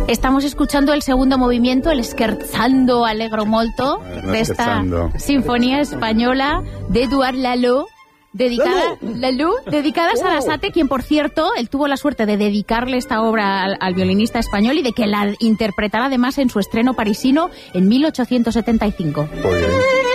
Estamos escuchando el segundo movimiento, el Scherzando Allegro Molto, de esta sinfonía española de Édouard Lalo, dedicada a Sarasate, quien, por cierto, él tuvo la suerte de dedicarle esta obra al violinista español y de que la interpretara además en su estreno parisino en 1875.